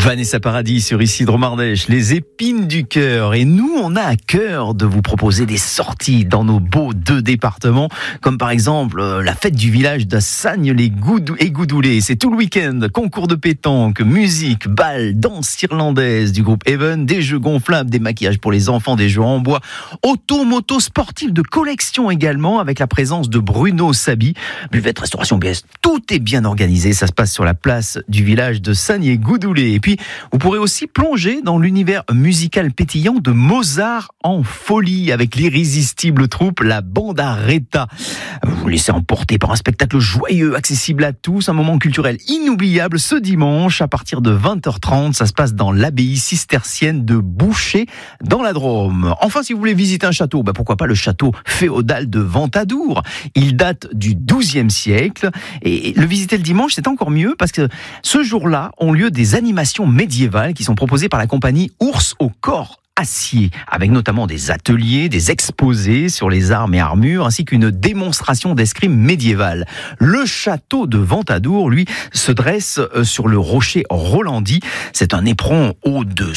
Vanessa Paradis sur Isidro Mardèche, les épines du cœur. Et nous, on a à cœur de vous proposer des sorties dans nos beaux 2 départements, comme par exemple la fête du village de Sagnes-les-Goudoulets. C'est tout le week-end, concours de pétanque, musique, bal, danse irlandaise du groupe Even, des jeux gonflables, des maquillages pour les enfants, des jeux en bois, auto-moto sportive de collection également, avec la présence de Bruno Sabi. Buvette, restauration BS, tout est bien organisé. Ça se passe sur la place du village de Sagnes-les-Goudoulets. Et puis, vous pourrez aussi plonger dans l'univers musical pétillant de Mozart en folie avec l'irrésistible troupe La Bandareta. Vous vous laissez emporter par un spectacle joyeux, accessible à tous, un moment culturel inoubliable ce dimanche à partir de 20h30. Ça se passe dans l'abbaye cistercienne de Boucher dans la Drôme. Enfin, si vous voulez visiter un château, pourquoi pas le château féodal de Ventadour. Il date du XIIe siècle et le visiter le dimanche, c'est encore mieux parce que ce jour-là ont lieu des animations médiévales qui sont proposées par la compagnie Ours au corps acier, avec notamment des ateliers, des exposés sur les armes et armures, ainsi qu'une démonstration d'escrime médiévale. Le château de Ventadour, lui, se dresse sur le rocher Rolandi. C'est un éperon haut de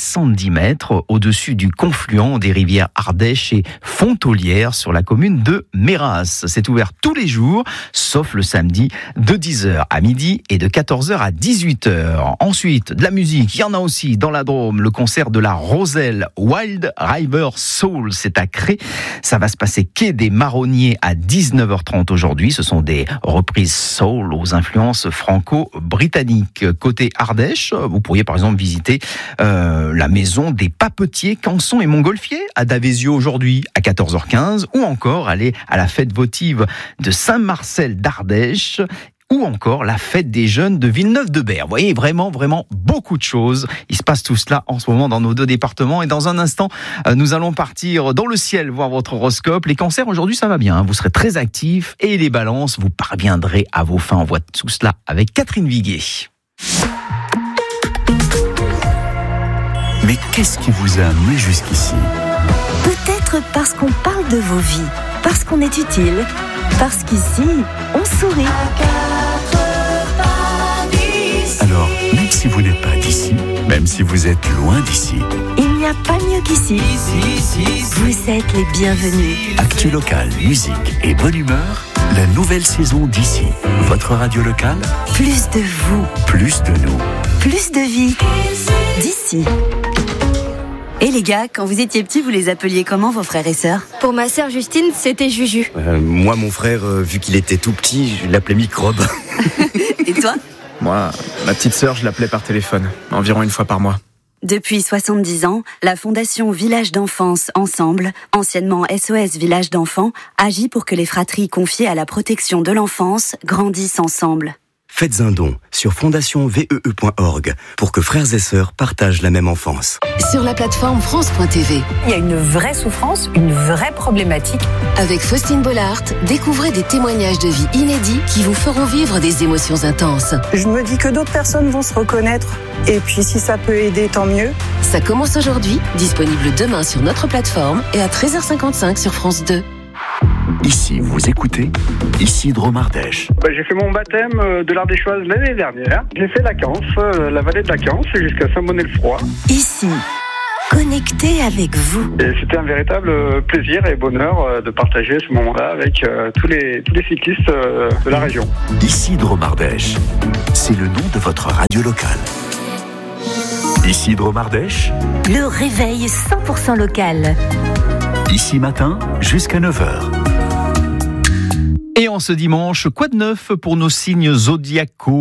70 mètres, au-dessus du confluent des rivières Ardèche et Fontolière, sur la commune de Méras. C'est ouvert tous les jours, sauf le samedi, de 10h à midi et de 14h à 18h. Ensuite, de la musique, il y en a aussi dans la Drôme, le concert de la Roselle Wild River Soul, c'est à Cré. Ça va se passer quai des Marronniers à 19h30 aujourd'hui. Ce sont des reprises soul aux influences franco-britanniques. Côté Ardèche, vous pourriez par exemple visiter la maison des papetiers Canson et Montgolfier à Davézieux aujourd'hui à 14h15, ou encore aller à la fête votive de Saint-Marcel d'Ardèche, ou encore la fête des jeunes de Villeneuve-de-Berre. Vous voyez, vraiment beaucoup de choses. Il se passe tout cela en ce moment dans nos 2 départements. Et dans un instant, nous allons partir dans le ciel voir votre horoscope. Les cancers, aujourd'hui, ça va bien. Vous serez très actifs. Et les balances, vous parviendrez à vos fins. On voit tout cela avec Catherine Viguier. Mais qu'est-ce qui vous a amené jusqu'ici ? Peut-être parce qu'on parle de vos vies, parce qu'on est utile, parce qu'ici, on sourit. Alors, même si vous n'êtes pas d'ici, même si vous êtes loin d'ici, il n'y a pas mieux qu'ici. Vous êtes les bienvenus. Actu local, musique et bonne humeur, la nouvelle saison d'ici. Votre radio locale, Plus de vous, plus de nous. plus de vie. D'ici. Et les gars, quand vous étiez petits, vous les appeliez comment vos frères et sœurs ? Pour ma sœur Justine, c'était Juju. Moi, mon frère, vu qu'il était tout petit, je l'appelais Microbe. Et toi ? Moi, ma petite sœur, je l'appelais par téléphone, environ 1 fois par mois. Depuis 70 ans, la Fondation Village d'Enfance Ensemble, anciennement SOS Village d'Enfants, agit pour que les fratries confiées à la protection de l'enfance grandissent ensemble. Faites un don sur fondationnvee.org pour que frères et sœurs partagent la même enfance. Sur la plateforme France.tv. Il y a une vraie souffrance, une vraie problématique. Avec Faustine Bollard, découvrez des témoignages de vie inédits qui vous feront vivre des émotions intenses. Je me dis que d'autres personnes vont se reconnaître. Et puis si ça peut aider, tant mieux. Ça commence aujourd'hui, disponible demain sur notre plateforme et à 13h55 sur France 2. Ici, vous écoutez Isidro Mardèche. J'ai fait mon baptême de l'Ardéchoise l'année dernière. J'ai fait la Cance, la vallée de la Cance, jusqu'à Saint-Bonnet-le-Froid. Ici, connecté avec vous. Et c'était un véritable plaisir et bonheur de partager ce moment-là avec tous les cyclistes de la région. Isidro Mardèche, c'est le nom de votre radio locale. Isidro Mardèche, Le réveil 100% local. ici matin jusqu'à 9h. Et en ce dimanche, quoi de neuf pour nos signes zodiacaux ?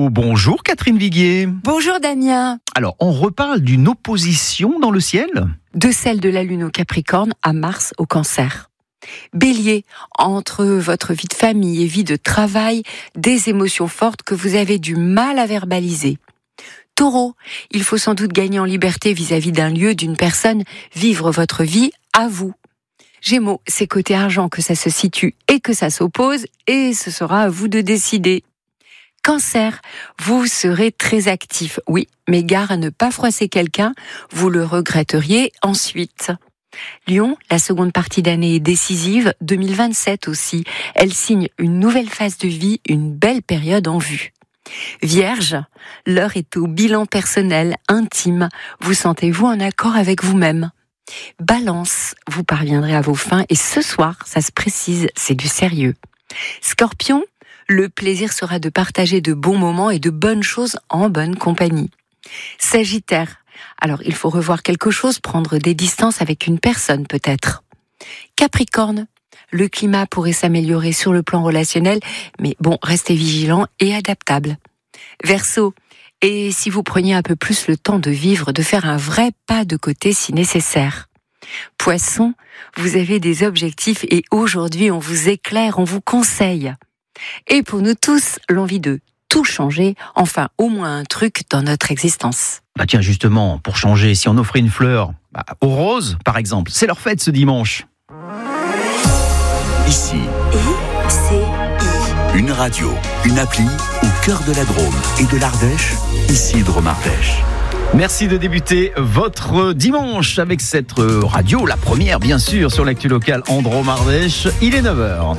Bonjour Catherine Viguier. Bonjour Damien. Alors, on reparle d'une opposition dans le ciel ? De celle de la Lune au Capricorne à Mars au Cancer. Bélier, entre votre vie de famille et vie de travail, des émotions fortes que vous avez du mal à verbaliser. Taureau, il faut sans doute gagner en liberté vis-à-vis d'un lieu, d'une personne, vivre votre vie à vous. Gémeaux, c'est côté argent que ça se situe et que ça s'oppose, et ce sera à vous de décider. Cancer, vous serez très actif, oui, mais gare à ne pas froisser quelqu'un, vous le regretteriez ensuite. Lion, la seconde partie d'année est décisive, 2027 aussi. Elle signe une nouvelle phase de vie, une belle période en vue. Vierge, l'heure est au bilan personnel, intime. Vous sentez-vous en accord avec vous-même? Balance, vous parviendrez à vos fins et ce soir, ça se précise, c'est du sérieux. Scorpion, le plaisir sera de partager de bons moments et de bonnes choses en bonne compagnie. Sagittaire, alors il faut revoir quelque chose, prendre des distances avec une personne peut-être. Capricorne, le climat pourrait s'améliorer sur le plan relationnel, mais bon, restez vigilant et adaptable. Verseau, et si vous preniez un peu plus le temps de vivre, de faire un vrai pas de côté si nécessaire. Poisson, vous avez des objectifs et aujourd'hui on vous éclaire, on vous conseille. Et pour nous tous, l'envie de tout changer, enfin au moins un truc dans notre existence. Tiens, justement, pour changer, si on offrait une fleur aux roses, par exemple, c'est leur fête ce dimanche. Ici, une radio, une appli au cœur de la Drôme et de l'Ardèche, ici Drôme Ardèche. Merci de débuter votre dimanche avec cette radio, la première bien sûr sur l'actu locale en Drôme Ardèche. Il est 9h.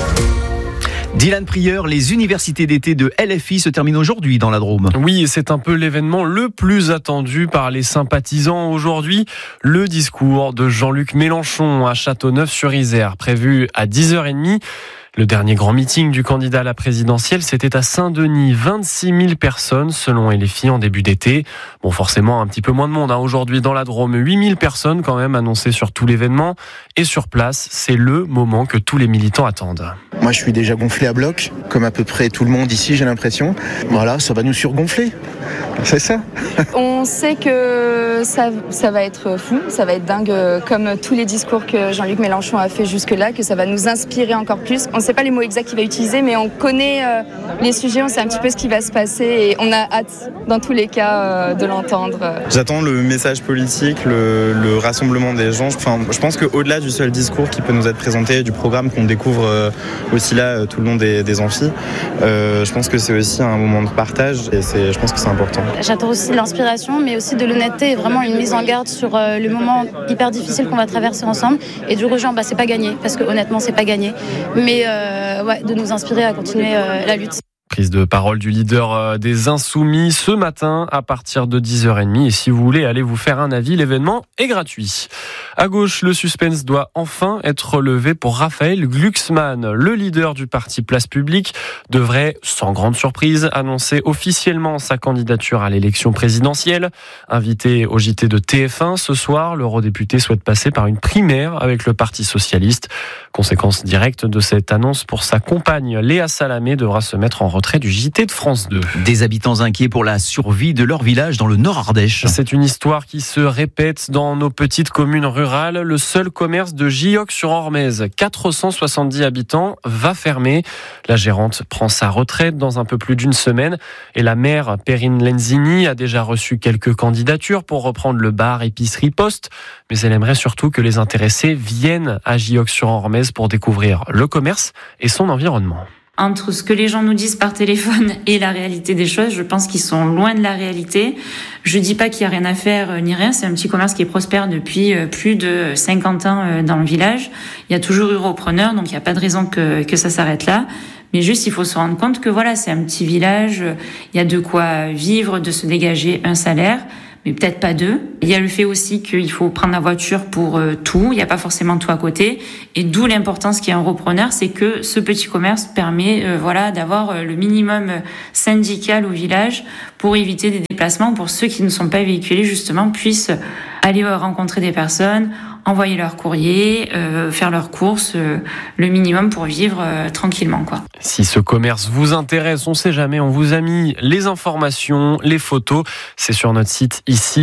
Dylan Prieur, les universités d'été de LFI se terminent aujourd'hui dans la Drôme. Oui, c'est un peu l'événement le plus attendu par les sympathisants aujourd'hui. Le discours de Jean-Luc Mélenchon à Châteauneuf-sur-Isère, prévu à 10h30. Le dernier grand meeting du candidat à la présidentielle, c'était à Saint-Denis. 26 000 personnes selon LFI en début d'été. Bon, forcément, un petit peu moins de monde aujourd'hui dans la Drôme. 8 000 personnes quand même annoncées sur tout l'événement. Et sur place, c'est le moment que tous les militants attendent. Moi, je suis déjà gonflé à bloc, comme à peu près tout le monde ici, j'ai l'impression. Voilà, ça va nous surgonfler. C'est ça. On sait que ça va être fou, ça va être dingue, comme tous les discours que Jean-Luc Mélenchon a fait jusque-là, que ça va nous inspirer encore plus. On ne sait pas les mots exacts qu'il va utiliser, mais on connaît les sujets, on sait un petit peu ce qui va se passer et on a hâte, dans tous les cas, de l'entendre. J'attends le message politique, le rassemblement des gens. Enfin, je pense qu'au-delà du seul discours qui peut nous être présenté, du programme qu'on découvre aussi là tout le long des amphis, je pense que c'est aussi un moment de partage et je pense que c'est important. J'attends aussi de l'inspiration, mais aussi de l'honnêteté et vraiment une mise en garde sur le moment hyper difficile qu'on va traverser ensemble et de dire aux gens, c'est pas gagné, parce que honnêtement, c'est pas gagné. Mais de nous inspirer à continuer la lutte. Prise de parole du leader des Insoumis ce matin à partir de 10h30. Et si vous voulez aller vous faire un avis, l'événement est gratuit. À gauche, le suspense doit enfin être levé pour Raphaël Glucksmann. Le leader du parti Place Publique devrait, sans grande surprise, annoncer officiellement sa candidature à l'élection présidentielle. Invité au JT de TF1 ce soir, l'eurodéputé souhaite passer par une primaire avec le Parti socialiste. Conséquence directe de cette annonce pour sa compagne, Léa Salamé, devra se mettre en retrait du JT de France 2. Des habitants inquiets pour la survie de leur village dans le Nord Ardèche. C'est une histoire qui se répète dans nos petites communes rurales. Le seul commerce de Gioc-sur-Ormez, 470 habitants, va fermer. La gérante prend sa retraite dans un peu plus d'une semaine et la maire Perrine Lenzini a déjà reçu quelques candidatures pour reprendre le bar épicerie poste, mais elle aimerait surtout que les intéressés viennent à Gioc-sur-Ormez pour découvrir le commerce et son environnement. Entre ce que les gens nous disent par téléphone et la réalité des choses, je pense qu'ils sont loin de la réalité. Je dis pas qu'il y a rien à faire ni rien, c'est un petit commerce qui est prospère depuis plus de 50 ans dans le village. Il y a toujours eu repreneur, donc il n'y a pas de raison que ça s'arrête là. Mais juste, il faut se rendre compte que voilà, c'est un petit village, il y a de quoi vivre, de se dégager un salaire. Mais peut-être pas deux. Il y a le fait aussi qu'il faut prendre la voiture pour tout. Il n'y a pas forcément tout à côté. Et d'où l'importance qu'il y ait un repreneur, c'est que ce petit commerce permet d'avoir le minimum syndical au village pour éviter des déplacements, pour ceux qui ne sont pas véhiculés, justement, puissent aller rencontrer des personnes, envoyer leur courrier, faire leurs courses, le minimum pour vivre tranquillement, quoi. Si ce commerce vous intéresse, on sait jamais, on vous a mis les informations, les photos, c'est sur notre site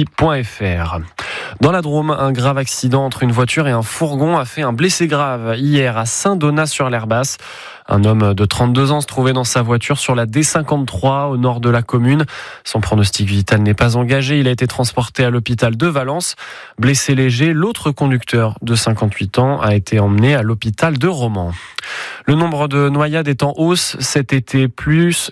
ici.fr. Dans la Drôme, un grave accident entre une voiture et un fourgon a fait un blessé grave hier à Saint-Donat-sur-l'Herbasse. Un homme de 32 ans se trouvait dans sa voiture sur la D53 au nord de la commune. Son pronostic vital n'est pas engagé. Il a été transporté à l'hôpital de Valence. Blessé léger, l'autre conducteur de 58 ans a été emmené à l'hôpital de Romans. Le nombre de noyades est en hausse cet été, plus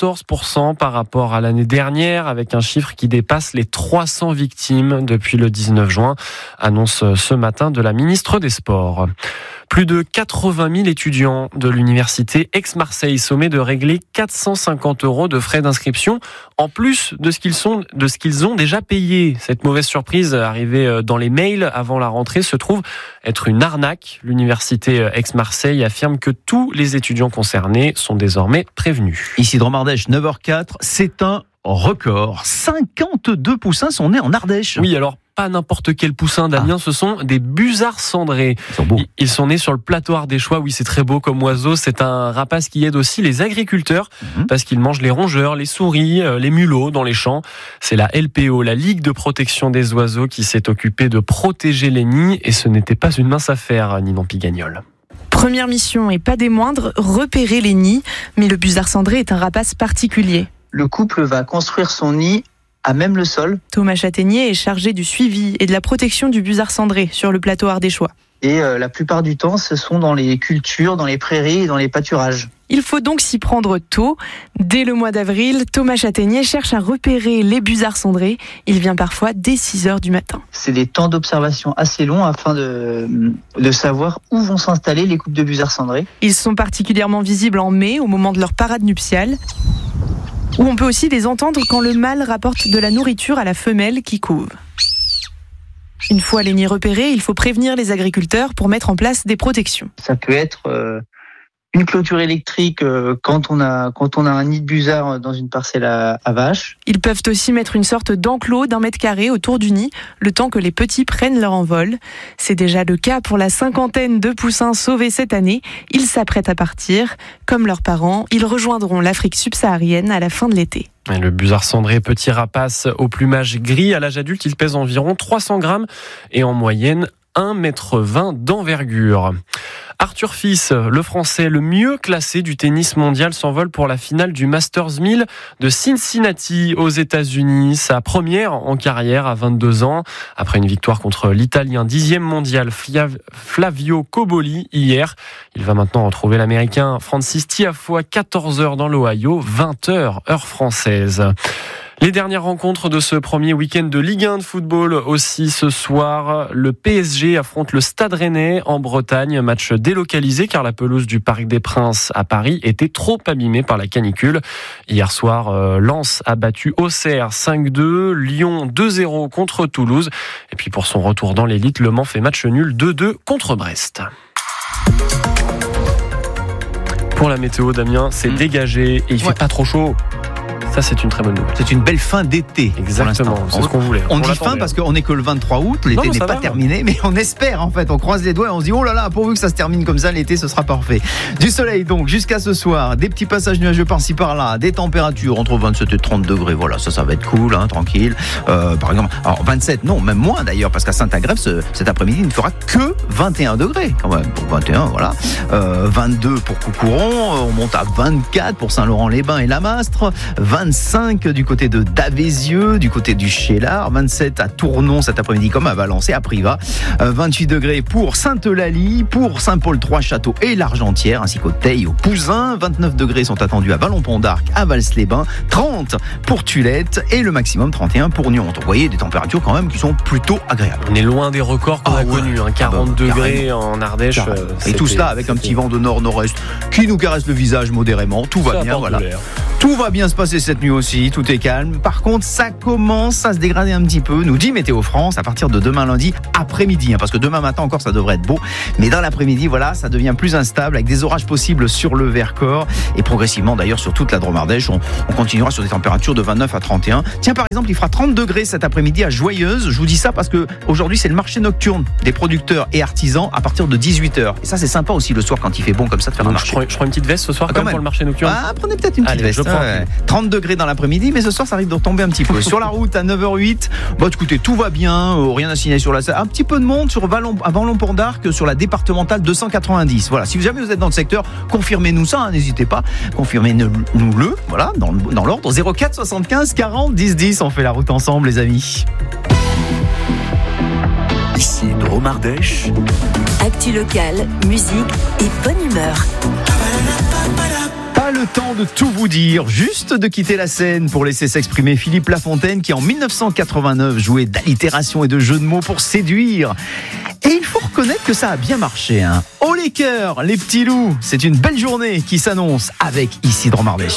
14% par rapport à l'année dernière, avec un chiffre qui dépasse les 300 victimes depuis le 19 juin, annonce ce matin de la ministre des Sports. Plus de 80 000 étudiants de l'université Aix-Marseille sommés de régler 450 € de frais d'inscription en plus de ce qu'ils ont déjà payé. Cette mauvaise surprise arrivée dans les mails avant la rentrée se trouve être une arnaque. L'université Aix-Marseille affirme que tous les étudiants concernés sont désormais prévenus. Ici Dromardèche, 9h04, c'est un record. 52 poussins sont nés en Ardèche. Oui, alors pas n'importe quel poussin, Damien, ce sont des busards cendrés. Ils sont nés sur le plateau ardéchois. Oui, c'est très beau comme oiseau. C'est un rapace qui aide aussi les agriculteurs parce qu'ils mangent les rongeurs, les souris, les mulots dans les champs. C'est la LPO, la Ligue de protection des oiseaux, qui s'est occupée de protéger les nids et ce n'était pas une mince affaire, Ninon Pigagnol. Première mission et pas des moindres, repérer les nids. Mais le busard cendré est un rapace particulier. Le couple va construire son nid à même le sol. Thomas Châtaignier est chargé du suivi et de la protection du busard cendré sur le plateau ardéchois. Et la plupart du temps, ce sont dans les cultures, dans les prairies et dans les pâturages. Il faut donc s'y prendre tôt. Dès le mois d'avril, Thomas Châtaignier cherche à repérer les busards cendrés. Il vient parfois dès 6h du matin. C'est des temps d'observation assez longs afin de savoir où vont s'installer les couples de busards cendrés. Ils sont particulièrement visibles en mai, au moment de leur parade nuptiale. Où on peut aussi les entendre quand le mâle rapporte de la nourriture à la femelle qui couve. Une fois les nids repérés, il faut prévenir les agriculteurs pour mettre en place des protections. Ça peut être une clôture électrique quand on a un nid de busard dans une parcelle à vaches. Ils peuvent aussi mettre une sorte d'enclos d'1 mètre carré autour du nid, le temps que les petits prennent leur envol. C'est déjà le cas pour la 50aine de poussins sauvés cette année. Ils s'apprêtent à partir. Comme leurs parents, ils rejoindront l'Afrique subsaharienne à la fin de l'été. Le busard cendré, petit rapace au plumage gris, à l'âge adulte, il pèse environ 300 grammes et en moyenne 1,20 m d'envergure. Arthur Fils, le Français le mieux classé du tennis mondial, s'envole pour la finale du Masters 1000 de Cincinnati aux États-Unis. Sa première en carrière à 22 ans, après une victoire contre l'Italien 10e mondial Flavio Cobolli hier. Il va maintenant retrouver l'Américain Francis Tiafoe à 14h dans l'Ohio, 20h heure française. Les dernières rencontres de ce premier week-end de Ligue 1 de football aussi ce soir. Le PSG affronte le Stade Rennais en Bretagne. Match délocalisé car la pelouse du Parc des Princes à Paris était trop abîmée par la canicule. Hier soir, Lens a battu Auxerre 5-2, Lyon 2-0 contre Toulouse. Et puis pour son retour dans l'élite, Le Mans fait match nul 2-2 contre Brest. Pour la météo, Damien, c'est dégagé et il fait pas trop chaud. Ça, c'est une très bonne nouvelle. C'est une belle fin d'été. Exactement, c'est ce qu'on voulait. On dit fin parce qu'on n'est que le 23 août, l'été n'est pas terminé, mais on espère en fait, on croise les doigts et on se dit oh là là, pourvu que ça se termine comme ça, l'été ce sera parfait. Du soleil donc jusqu'à ce soir, des petits passages nuageux par-ci par-là, des températures entre 27 et 30 degrés, voilà, ça va être cool, hein, tranquille. Par exemple, alors 27, non, même moins d'ailleurs, parce qu'à Saint-Agrève, cet après-midi, il ne fera que 21 degrés quand même, pour 21, voilà. 22 pour Coucouron, on monte à 24 pour Saint-Laurent-les-Bains et la Mastre, 25 du côté de Davézieux, du côté du Chélard, 27 à Tournon cet après-midi comme à Valence et à Privas, 28 degrés pour Sainte-Eulalie, pour Saint-Paul-3-Château et l'Argentière, ainsi qu'au Teil, au Pouzin, 29 degrés sont attendus à Vallon-Pont-d'Arc, à Vals-les-Bains, 30 pour Tulette et le maximum 31 pour Nyon. Vous voyez des températures quand même qui sont plutôt agréables. On est loin des records qu'on a connus, 40 degrés en Ardèche. Et tout cela avec un petit vent de nord-nord-est qui nous caresse le visage modérément, tout va bien, voilà. Tout va bien se passer cette nuit aussi, tout est calme. Par contre, ça commence à se dégrader un petit peu, nous dit Météo France, à partir de demain lundi après-midi, parce que demain matin encore ça devrait être beau, mais dans l'après-midi, voilà, ça devient plus instable avec des orages possibles sur le Vercors et progressivement d'ailleurs sur toute la Drôme Ardèche, on continuera sur des températures de 29 à 31. Tiens, par exemple, il fera 30 degrés cet après-midi à Joyeuse. Je vous dis ça parce que aujourd'hui c'est le marché nocturne des producteurs et artisans à partir de 18h. Et ça c'est sympa aussi le soir quand il fait bon comme ça de faire un marché. Je prends une petite veste ce soir quand même pour le marché nocturne. Prenez peut-être une petite veste. 30 degrés dans l'après-midi, mais ce soir ça arrive de retomber un petit peu. Sur la route à 9h08, écoutez, tout va bien, rien à signaler sur la salle. Un petit peu de monde sur à Vallon-Pont-d'Arc sur la départementale 290. Voilà, si jamais vous êtes dans le secteur, confirmez-nous ça, hein, n'hésitez pas, confirmez-nous-le, voilà, dans l'ordre 04 75 40 10 10. On fait la route ensemble, les amis. Ici Drôme Ardèche. Actu locale, musique et bonne humeur. Pas le temps de tout vous dire, juste de quitter la scène pour laisser s'exprimer Philippe Lafontaine qui en 1989 jouait d'allitération et de jeux de mots pour séduire. Et il faut reconnaître que ça a bien marché. Oh les cœurs, les petits loups, c'est une belle journée qui s'annonce avec Isidre Mardèche.